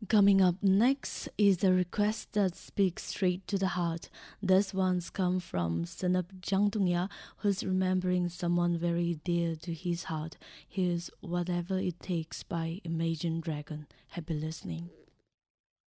Coming up next is a request that speaks straight to the heart. This one's come from Sanup Jangtungya, who's remembering someone very dear to his heart. Here's Whatever It Takes by Imagine Dragon. Happy listening.